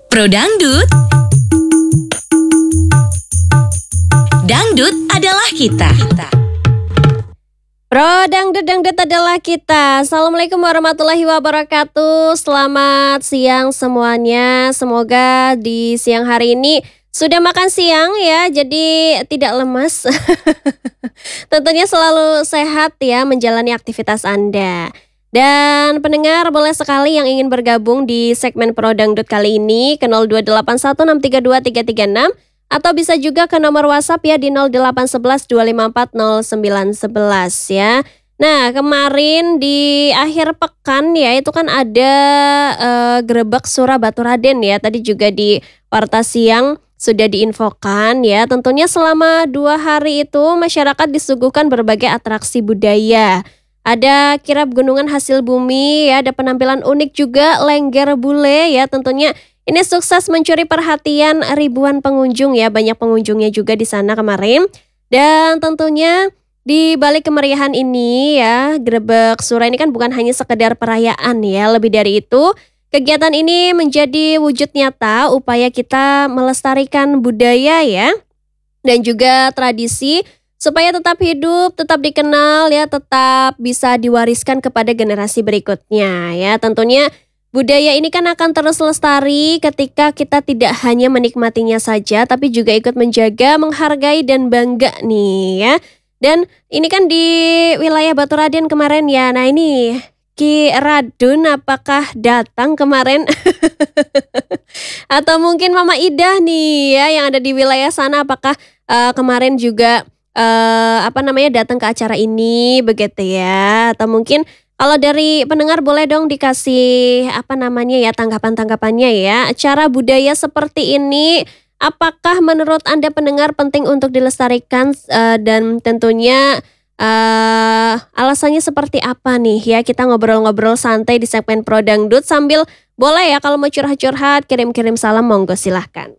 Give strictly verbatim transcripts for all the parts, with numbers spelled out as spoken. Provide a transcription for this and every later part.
Pro Dangdut. Dangdut adalah kita. Pro Dangdut, Dangdut adalah kita. Assalamualaikum warahmatullahi wabarakatuh. Selamat siang semuanya. Semoga di siang hari ini sudah makan siang ya, jadi tidak lemas. Tentunya selalu sehat ya menjalani aktivitas Anda. Dan pendengar boleh sekali yang ingin bergabung di segmen Pro Dangdut kali ini ke nol dua delapan satu enam tiga dua tiga tiga enam atau bisa juga ke nomor WhatsApp ya di nol delapan satu satu dua lima empat nol sembilan satu satu ya. Nah, kemarin di akhir pekan ya itu kan ada uh, Grebek Sura Batu Raden ya. Tadi juga di Warta Siang sudah diinfokan ya. Tentunya selama dua hari itu masyarakat disuguhkan berbagai atraksi budaya. Ada kirab gunungan hasil bumi ya, ada penampilan unik juga lengger bule ya. Tentunya ini sukses mencuri perhatian ribuan pengunjung ya, banyak pengunjungnya juga di sana kemarin. Dan tentunya di balik kemeriahan ini ya, Grebek Sura ini kan bukan hanya sekedar perayaan ya, lebih dari itu kegiatan ini menjadi wujud nyata upaya kita melestarikan budaya ya, dan juga tradisi supaya tetap hidup, tetap dikenal ya, tetap bisa diwariskan kepada generasi berikutnya ya. Tentunya budaya ini kan akan terus lestari ketika kita tidak hanya menikmatinya saja, tapi juga ikut menjaga, menghargai dan bangga nih ya. Dan ini kan di wilayah Batu Raden kemarin ya. Nah ini Ki Radun apakah datang kemarin? Atau mungkin Mama Ida nih ya yang ada di wilayah sana, apakah uh, kemarin juga Uh, apa namanya datang ke acara ini begitu ya, atau mungkin kalau dari pendengar boleh dong dikasih apa namanya ya tanggapan-tanggapannya ya, acara budaya seperti ini apakah menurut Anda pendengar penting untuk dilestarikan uh, dan tentunya uh, alasannya seperti apa nih ya. Kita ngobrol-ngobrol santai di segmen Pro Dangdut sambil boleh ya kalau mau curhat-curhat kirim-kirim salam monggo silahkan.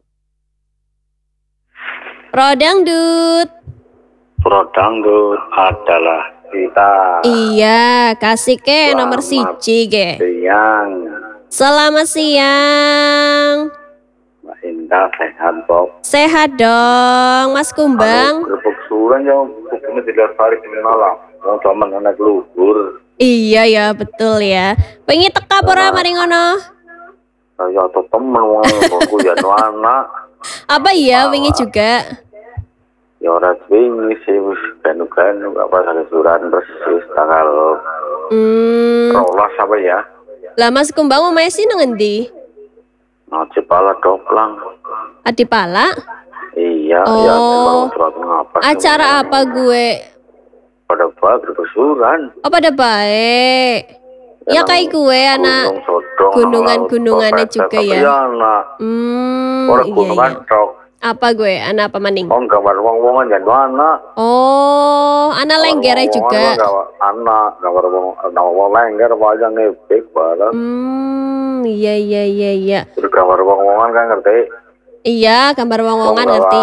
Pro Dangdut. Pro Dangdut adalah kita. Iya, kasih ke nomor siji ke. Siang. Selamat siang. Mbak Indah sehat Bob. Sehat dong, Mas Kumbang. Grebek Sura yang hukumnya tidak tarik di malam. Mau zaman anak luhur. Iya ya, betul ya. Pengen teka pora mari ngono. Ya atau temen wong aku ya anak. Apa iya wingi juga? Ya orang wingi sih wis kanu-kanu apa suran persis tanggal hmm. rolas apa ya. Lah Mas Kumbang mau mesi nang endi? Nah, Cepala Doplang. Adi Pala? Iya, oh. ya ngapa. Acara apa gue? Pada baik bersuran. Oh pada baik. Ya, ya kayak gue anak gunungan-gunungannya juga ya. Iya anak. Hmm, orang iya, gunungan iya. tok. Apa gue? Anak apa maning? Oh, gambar wong-wongan ya anak. Oh, anak lenggernya juga. Anak, gambar wong anak wong lengger aja ngepek barang. Hmm, iya iya iya iya. Terus gambar wong-wongan kan ngerti? Iya, gambar wong-wongan ngerti.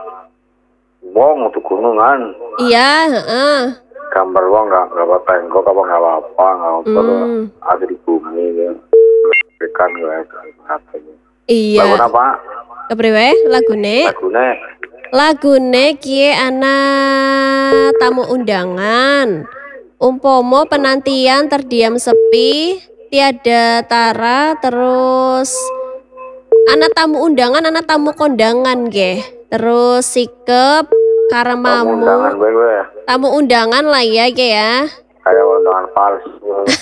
Wong untuk gunungan. Iya, heeh. Gambar wong enggak enggak apa tengkok apa enggak apa enggak apa hmm. Ada di bumi ya. Berikan guys katanya. Iya. Lagu apa? Kepriwe lagune? Lagune. Lagune ki ana tamu undangan. Umpomo penantian terdiam sepi, tiada tara, terus ana tamu undangan, ana tamu kondangan ge. Terus sikep karemamu. Tamu undangan gue, gue. Tamu undangan lah ya ge ya. Kayak undangan palsu.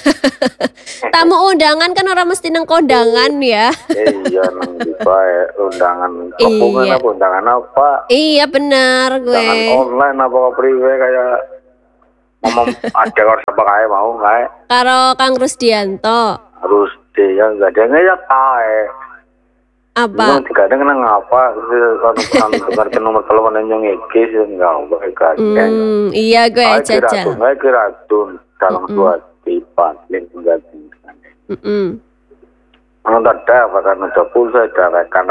Tamu undangan kan orang mesti neng kondangan ya. Iya neng dibae undangan. Hubungan iya. apa undangan apa? Iya benar gue. Undangan online apa priwe kayak ngomong ada orang siapa kayak mau kayak. Karo Kang Rusdianto. Rusdi yang enggak ada ya kayak. Apa? Tidak ada kena ngapa, kan dengar ke nomor telepon yang iki sih enggak baik kan. Hmm, iya gue jajal. Saya kira tuh dalam dua tipe link ganti. Heeh. Ono ada bahkan udah pulsa darakan.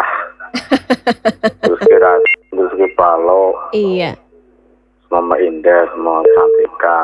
Terus kira terus ke Palo. Iya. Mama Indah, semua Cantika.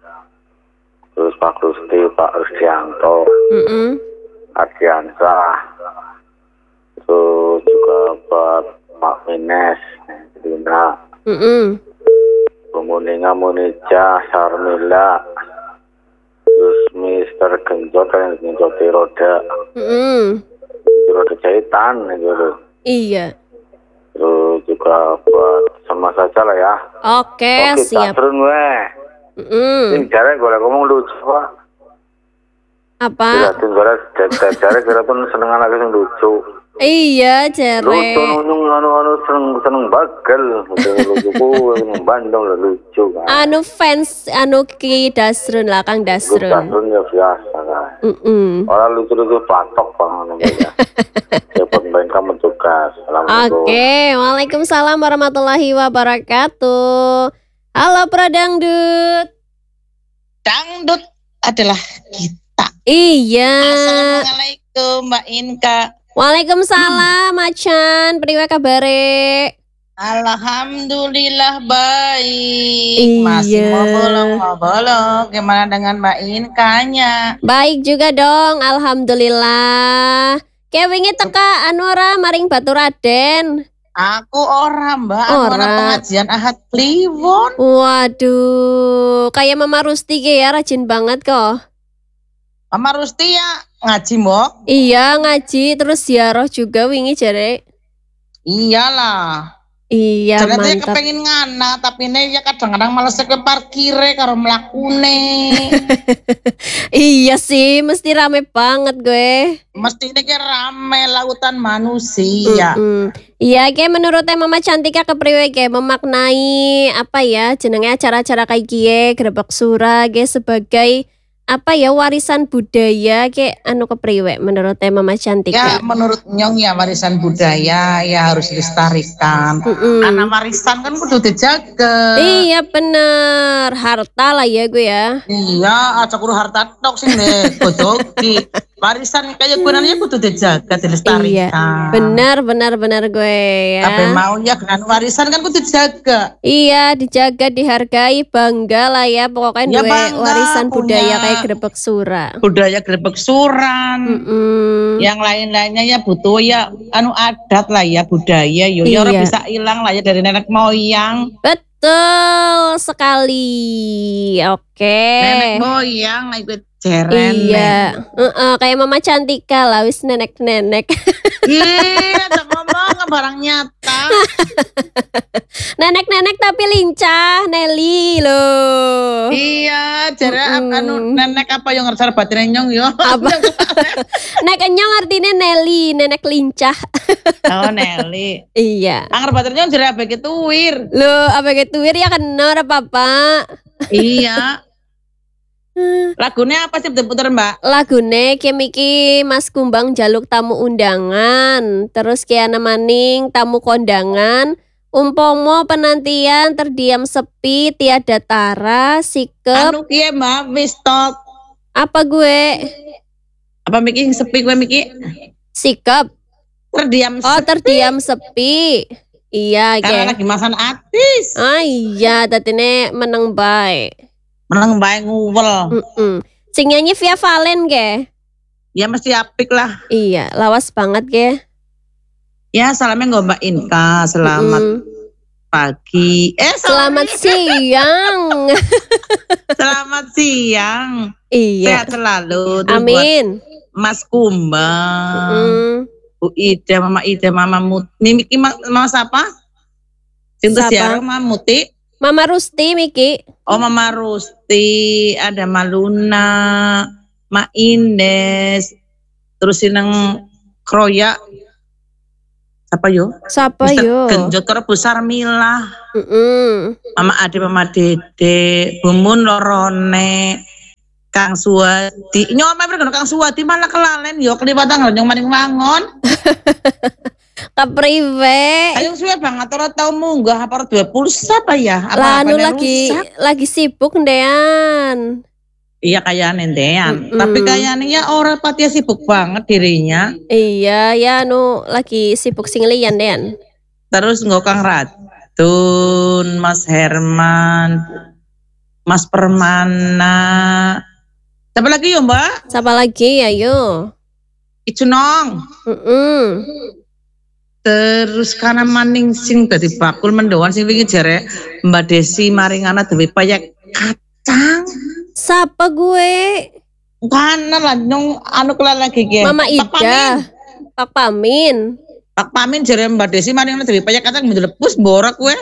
Terus Pak Rusti, Pak Rusdianto. Heeh. Ardiansa. Terus juga buat Mak Mines, Dina, Mm-mm. Muninga Munija, Sarmila, terus Mister Genjot yang genjoti roda, Mm-mm. roda jahitan gitu. Iya. Terus juga buat sama saja lah ya. Oke, Oke, siap. Tasrun weh. Mm-mm. Ini jare gue ngomong lucu pak. Apa? Tidak, jare jare kira tuh seneng anak yang lucu. Iya, Lucu Jere. nunung anu anu seneng seneng bagel, lucu seneng Bandung lah lucu kan. Anu fans anu Ki Dasrun lah, Kang Gue Dasrun. Tasrun ya biasa kan. Mm-mm. Orang lucu-lucu patok banget namanya. Siapa main kamu tugas. Assalamualaikum. Oke, waalaikumsalam warahmatullahi wabarakatuh. Halo Pradangdut. Dangdut adalah kita. Iya. Assalamualaikum Mbak Inka. Waalaikumsalam Macan. Priwe kabare? Alhamdulillah baik. Iya. Masih mau bolong mau bolong. Gimana dengan Mbak Inkanya? Baik juga dong, alhamdulillah. Kayak wingi teka anu ora maring Baturaden. Aku orang Mbak, anu Ora. orang pengajian Ahad Kliwon. Waduh, kayak Mama Rusti ge ya rajin banget kok. Mama Rusti ya ngaji Mbok. Iya ngaji terus ziarah juga wingi jare. Iyalah. Iya Jadi dia mantap. kepengen ngana, tapi ini ya kadang-kadang males ke parkire karo mlakune. Iya sih, mesti rame banget gue. Mesti ini kayak rame lautan manusia. Mm-mm. Iya, kayak menurut Mama Cantika kepriwe kayak memaknai apa ya jenenge acara-acara kayak gie, Grebek Sura kayak sebagai apa ya warisan budaya kayak anu kepriwe menurut Mama Ya Cantika. menurut Nyong ya warisan budaya ya harus dilestarikan. Mm-mm. Karena warisan kan kudu dijaga. Iya bener, harta lah ya gue ya. Iya, aja kudu harta tok sing deh godoki. Warisan kayak gunanya kudu dijaga, dilestarikan. Iya, benar benar benar gue ya. Tapi mau ya dengan warisan kan kudu dijaga. Iya, dijaga, dihargai, bangga lah ya pokoknya Ya, duwe bangga warisan punya budaya kayak Grebek Sura. Budaya Grebek Suran. Mm-mm. Yang lain-lainnya ya butuh ya anu adat lah ya budaya yo ya orang Iya. bisa hilang lah ya dari nenek moyang. Betul sekali. Oke. Nenek moyang ikut jeren. Iya. Heeh, kayak Mama Cantika lah wis nenek-nenek. Iya, tak ngomong barang nyata. Nenek-nenek tapi lincah, Nelly loh. Iya, jere Mm-mm. anu nenek apa yang ngerasa batin nyong yo. Apa? Nek kenyang artinya Nelly, nenek lincah. Oh, Nelly. Iya. Angger batin nyong jere apa gitu wir. Loh, apa gitu wir ya kenal apa-apa. Iya. Lagunya apa sih puter Mbak? Lagune Kimiki Mas Kumbang jaluk tamu undangan, terus Kiana Maning tamu kondangan, umpomo penantian terdiam sepi tiada tara sikep Anu kiye Mbak, wis stop. apa gue Apa Miki sepi gue Miki? sikep Terdiam oh sepi. terdiam sepi iya Karena ge lagi masan artis. ah iya tatine meneng bae Menang bae nguwel. mm sing nyanyi Via Valen ge Ya mesti apik lah. iya lawas banget ge Ya salamnya nggak Mbak Inka. Selamat Mm-mm. pagi. Eh Selamat sorry. siang. Selamat siang. Iya. Sehat selalu. Terus buat Amin. Mas Kumbang, Mm. Bu Ida, Mama Ida, Mama Muti. Miki ma- Mama siapa? Cinta Siapa? siapa? Mama Muti. Mama Rusti Miki. Oh Mama Rusti, ada Maluna, Ma Indes, terus sineng Kroya. Siapa yo? Siapa Mister yo? Genjot karo Bu Sarmilah. Mm-mm. Mama Ade, Mama Dede, Bumun Lorone, Kang Suwadi. Nyoma mereka Kang Suwadi malah kelalen yo kelibatan nyong maning mangon. Kepriwe. Ayo suwe banget ora tau munggah apa ora dua pulsa apa ya? Lah Apa anu lagi lagi sibuk ndean. Iya kayaknya nendean. Mm-mm. Tapi kayaknya ya orang pati sibuk banget dirinya. Iya, ya anu lagi sibuk sing liyan ndean. Terus nggak Kang Ratun, Mas Herman, Mas Permana. Siapa lagi ya Mbak? Siapa lagi ya yo? Icunong. Mm-mm. Terus karena maning sing dadi bakul mendoan sing wingi jare Mbak Desi maringana dewe payak kacang. Siapa gue? Kana lah nyong anu kula lagi ge. Mama Pak Pamin. Ida. Pak Pamin. Pak Pamin jare Mbak Desi maringana dewe payak kacang mendelepus borak gue.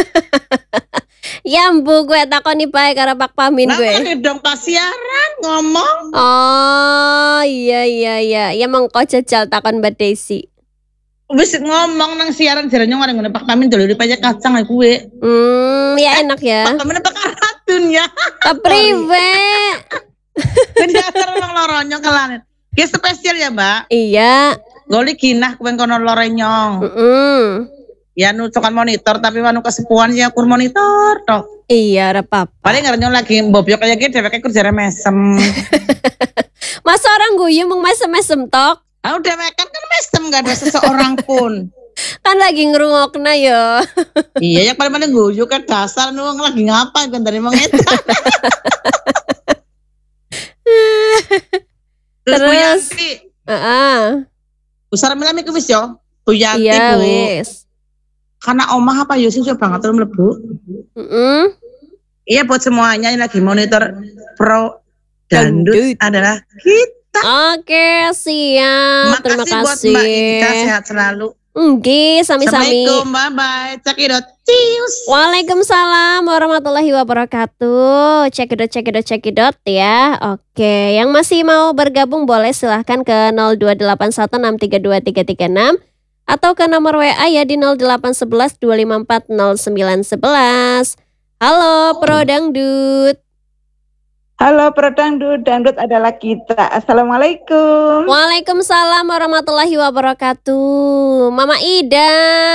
Ya mbu gue takoni bae karo Pak Pamin Nah, gue. kan dong pasiaran ngomong. Oh iya iya iya. Ya mengko jajal takon Mbak Desi. Wis ngomong nang siaran jare nyong ngene Pak Pamin dulu payak kacang gue. Hmm, ya enak ya. Pak Pamin apa karatun ya. Kepriwe? Jadi asal orang loronyo kelanen. Ya spesial ya, Mbak. Iya. Goli kinah kuen kono lorenyong. Mm-mm. Ya nucokan monitor tapi manu kesepuan ya kur monitor tok. Iya, ora apa-apa. Paling ngarep lagi bobyok kayak gitu dheweke kerjane mesem. Masa orang guyu mung mesem-mesem tok? Ah udah kan kan mesem gak ada seseorang pun. Kan lagi ngrungokna ya. Iya, yang paling-paling guyu kan dasar nu lagi ngapa kan dari mengetan. Terus, Bu Terus? Yanti, Heeh. usar milami ke wis yo. Bu Yanti Iya Bu. wis. Karena omah apa yo sing banget terus mlebu. Heeh. Iya buat semuanya yang lagi monitor Pro Dangdut, Dangdut. adalah kita. Oke, siap. Terima Makasih buat kasih. Mbak Ika, sehat selalu. Nggih, sami-sami. Assalamualaikum, bye bye. Cekidot. Cius. Waalaikumsalam warahmatullahi wabarakatuh. Cekidot, cekidot, cekidot ya. Oke, yang masih mau bergabung boleh silahkan ke nol dua delapan satu enam tiga dua tiga tiga enam atau ke nomor W A ya di nol delapan satu satu dua lima empat nol sembilan satu satu. Halo Pro Dangdut. Halo Pro Dangdut, Dangdut adalah kita. Assalamualaikum. Waalaikumsalam warahmatullahi wabarakatuh. Mama Ida.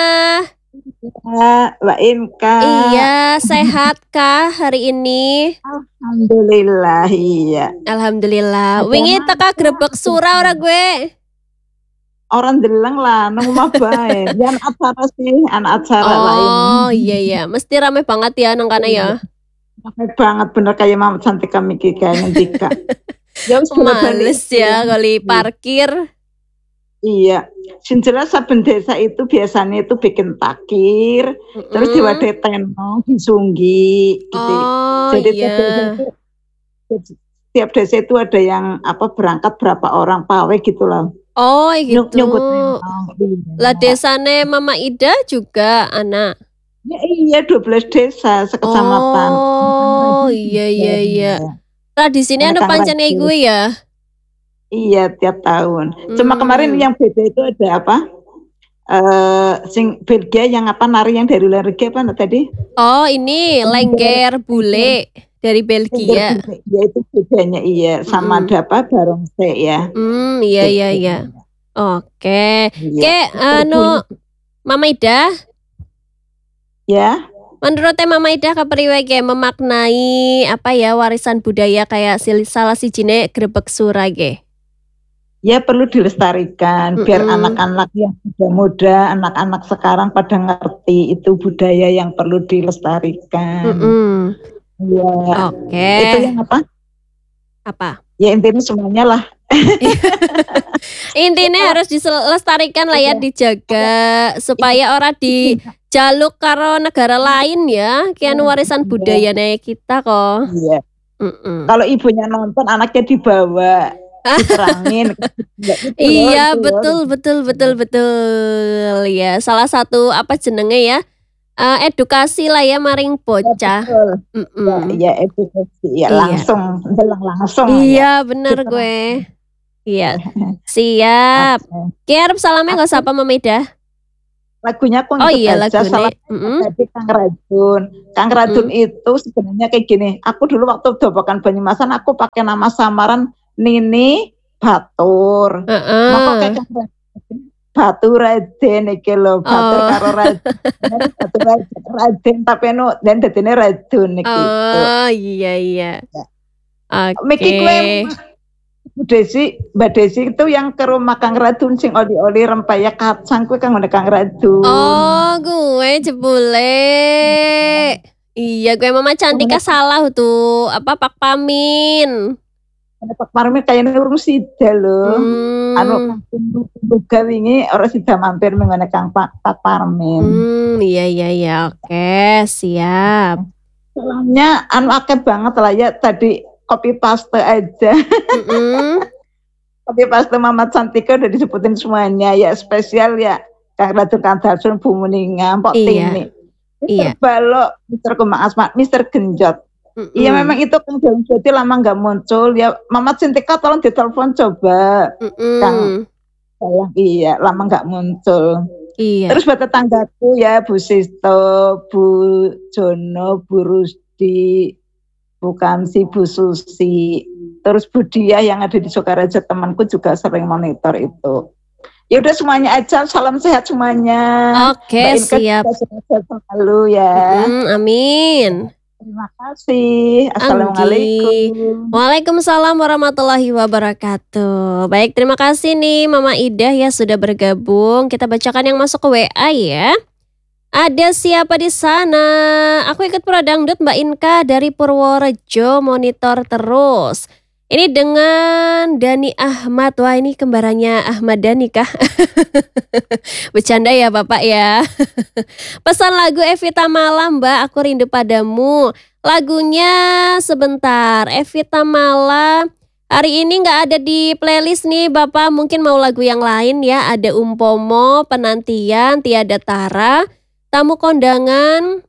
Ya, Mbak Inka. Iya, sehat kah hari ini? Alhamdulillah, iya. Alhamdulillah. Wingi teka grebek surau ora gue. Orang deleng lah, nang rumah bae. Jangan acara sih, anak acara lain. Oh iya iya, mesti rame banget ya nang kana ya. Rame banget bener kayak Mama Cantika Miki kayak Ngendika. Ya wis bener Males ya kali parkir. Iya. Sing jelas saben desa itu biasanya itu bikin takir, Mm-mm. terus diwadahi tenong, disunggi gitu. Oh Jadi iya. tiap desa itu tiap desa itu ada yang apa berangkat berapa orang pawe gitu loh. Oh Nyuk- gitu. nyugut tenong. Iya. Lah desane Mama Ida juga anak. Ya, iya dua belas desa sekecamatan. Oh iya iya iya. Tradisinya anu Anak pancen Rajin. gue ya. Iya tiap tahun. Cuma Hmm. kemarin yang beda itu ada apa? Eh sing Belgia yang apa nari yang dari luar negeri apa tadi? Oh ini lengger bule dari Belgia. Ya itu bedanya iya sama Mm-mm. ada apa barongse ya. Hmm iya iya iya. Oke. Iya. Oke anu Mama Ida. Ya. Menurut Mama Ida kepriwe ge memaknai apa ya warisan budaya kayak sil- salah sijine grebek sura ge. Ya perlu dilestarikan biar Mm-mm. anak-anak yang muda-muda, anak-anak sekarang pada ngerti itu budaya yang perlu dilestarikan. Mm-mm. Iya. Oke. Itu yang apa? Apa? Ya intinya semuanya lah. Intinya harus dilestarikan lah ya, dijaga supaya orang dijaluk karo negara lain ya. Kian warisan budayanya kita kok. Iya. Mm-mm. Kalau ibunya nonton, anaknya dibawa, diterangin. Gitu loh, Iya itu loh. betul betul betul betul ya. Salah satu apa jenenge ya? Eh, edukasi lah ya maring bocah. Betul. Mm-mm. Ya, ya edukasi, ya Iya. langsung, delang langsung. Iya bener Gitu. gue. Iya siap. Oke. Ki arep salame kok sapa Mama Ida? Lagunya aku Oh ngikut iya aja, lagune. salah Mm-mm. jadi Kang Radun. Kang Radun itu sebenarnya kayak gini. Aku dulu waktu Dobokan Banyumasan aku pakai nama samaran Nini Batur. Heeh. Maka kayak Kang Radun, Batu Raden iki lho, Batur Oh. karo Raden. Batu Raden, Raden tapi nu dan dadine Radun iki. Oh iya iya. Oke. Miki kowe Bu Desi, Mbak Desi itu yang ke rumah Kang Radun sing oli-oli rempeyek kacang kuwi Kang Kang Radun. Oh gue jebule. Iya gue Mama Cantika salah tuh apa Pak Pamin. Pak Parmi kayaknya urung sida lho. Hmm. Anu buka wingi ora sida mampir mengene Kang Pak Pak Parmin. Hmm, iya iya iya. Oke, siap. Soalnya anu akeh banget lah ya tadi copy paste aja. Mm-mm. Copy paste Mamat Santika udah disebutin semuanya ya, spesial ya Kang Ratu Kang Darsun Bu Muninga Mpok Iya. Tini. Iya. Mister Balok, Mister Kemang Asma, Mister Genjot. Mm-mm. Iya memang itu Kang Daun Jati lama nggak muncul ya. Mamat Sintika tolong ditelepon coba. Mm-mm. Kang Sayang, iya lama nggak muncul. Iya. Terus buat tetanggaku ya Bu Sisto, Bu Jono, Bu Rusdi, bukan si Bu Susi, terus Bu Dia yang ada di Sukaraja temanku juga sering monitor itu. Ya udah semuanya aja, salam sehat semuanya. Oke, Mbak Inka siap. juga sehat selalu ya. Mm, amin. Terima kasih. Assalamualaikum. Waalaikumsalam warahmatullahi wabarakatuh. Baik, terima kasih nih Mama Ida ya sudah bergabung. Kita bacakan yang masuk ke W A ya. Ada siapa di sana? Aku ikut Pura Dangdut Mbak Inka dari Purworejo, monitor terus. Ini dengan Dani Ahmad. Wah, ini kembarannya Ahmad Dhani kah? Bercanda ya Bapak ya. Pesan lagu Evita Mala Mbak, Aku Rindu Padamu. Lagunya sebentar, Evita Mala hari ini nggak ada di playlist nih Bapak. Mungkin mau lagu yang lain ya. Ada Umpomo, Penantian, Tiada Tara, Tamu Kondangan,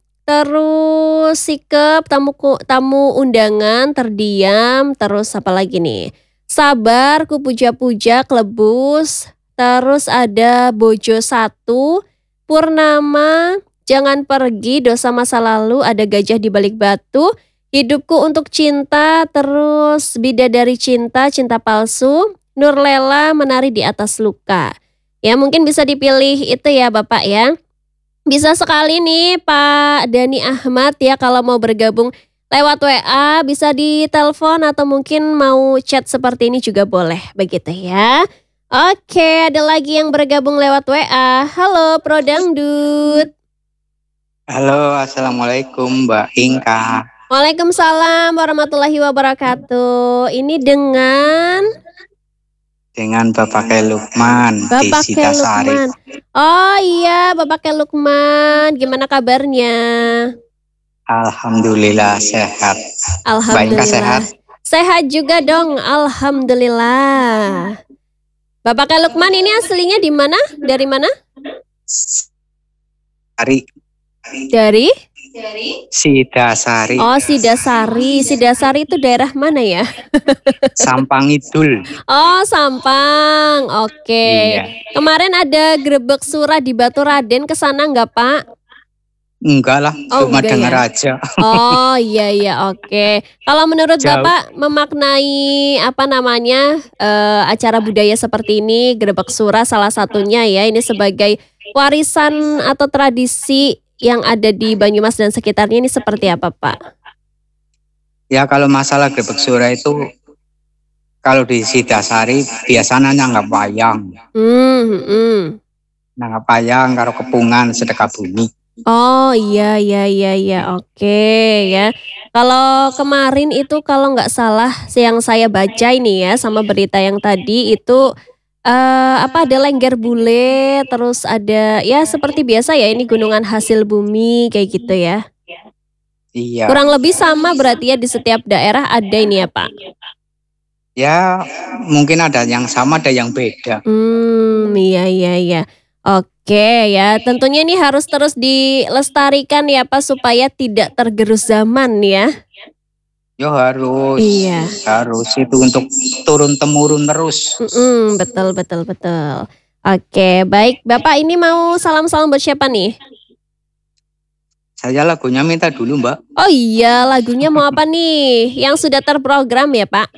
terus Sikap, tamu tamu undangan, Terdiam, terus apa lagi nih? Sabar, Ku Puja-Puja, Klebus, terus ada Bojo Satu, Purnama, Jangan Pergi, Dosa Masa Lalu, ada Gajah di Balik Batu, Hidupku Untuk Cinta, terus Bidadari Cinta, Cinta Palsu, Nurlela, Menari di Atas Luka. Ya mungkin bisa dipilih itu ya Bapak ya. Bisa sekali nih Pak Dani Ahmad ya kalau mau bergabung lewat W A, bisa ditelepon atau mungkin mau chat seperti ini juga boleh begitu ya. Oke, ada lagi yang bergabung lewat W A. Halo Pro Dangdut. Halo, assalamualaikum Mbak Inka. Waalaikumsalam warahmatullahi wabarakatuh. Ini dengan Dengan Bapak Ke Lukman di Bapak Ke Sitasari. Lukman. Oh iya, Bapak Ke Lukman. Gimana kabarnya? Alhamdulillah sehat. Mbak Inka sehat? Sehat juga dong, alhamdulillah. Bapak Ke Lukman ini aslinya di mana? Dari mana? Ari Dari? Sidasari. Oh, Sidasari. Sidasari itu daerah mana ya? Sampang Idul. Oh, Sampang. Oke. Iya. Kemarin ada grebek surah di Batu Raden, kesana nggak Pak? Enggak lah, Oh, cuma enggak dengar ya? aja. Oh iya iya oke. Kalau menurut Jauh. Bapak memaknai apa namanya eh, acara budaya seperti ini, grebek surah salah satunya ya, ini sebagai warisan atau tradisi yang ada di Banyumas dan sekitarnya ini seperti apa Pak? Ya kalau masalah grebek surah itu, kalau di Sidasari biasanya nyanggap wayang. Hmm, hmm. Nyanggap wayang karo kepungan sedekah bumi. Oh iya iya iya iya oke ya. Kalau kemarin itu kalau nggak salah yang saya baca ini ya sama berita yang tadi itu eh, apa ada lengger bule, terus ada ya seperti biasa ya ini gunungan hasil bumi kayak gitu ya. Iya. Kurang lebih sama berarti ya di setiap daerah ada ini ya Pak. Ya mungkin ada yang sama, ada yang beda. Hmm iya iya iya. Oke ya, tentunya ini harus terus dilestarikan ya Pak supaya tidak tergerus zaman ya. Yo harus, Iya. harus itu untuk turun temurun terus. Mm-mm, betul betul betul. Oke baik Bapak ini mau salam-salam buat siapa nih? Saya lagunya minta dulu Mbak. Oh iya lagunya mau apa nih? Yang sudah terprogram ya Pak?